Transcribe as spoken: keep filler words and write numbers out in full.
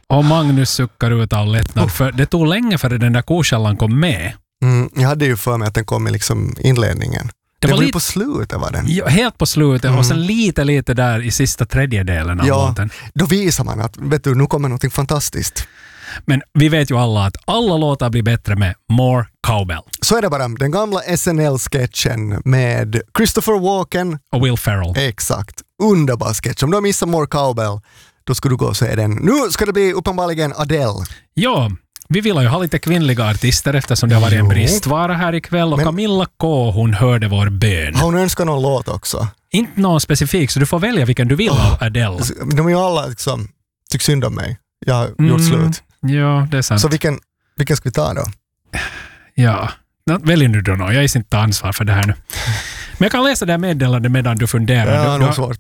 Och Magnus suckar ut all lättnad, för det tog länge före den där korskällan kom med. Mm, jag hade ju för mig att den kom i liksom inledningen. Det, det var, var ju på slutet var den. Ja, helt på slutet mm. och sen lite lite där i sista tredjedelen av ja, låten. Då visar man att vet du, nu kommer något fantastiskt. Men vi vet ju alla att alla låtar blir bättre med more cowbell. Så är det bara. Den gamla S N L-sketchen med Christopher Walken och Will Ferrell. Exakt. Underbar sketch. Om du har missat more cowbell, då ska du gå och se den. Nu ska det bli uppenbarligen Adele. Ja, vi vill ju ha lite kvinnliga artister eftersom det har varit en bristvara här ikväll. Och men, Camilla K, hon hörde vår bön. Har hon önskat någon låt också? Inte någon specifik, så du får välja vilken du vill oh, av Adele. De är ju alla liksom, tycker synd om mig. Jag har mm, gjort slut. Ja, det är sant. Så vilken, vilken ska vi ta då? Ja, välj nu då. Jag är inte ansvar för det här nu. Men jag kan läsa det här meddelande medan du funderar. Ja, du, du, har,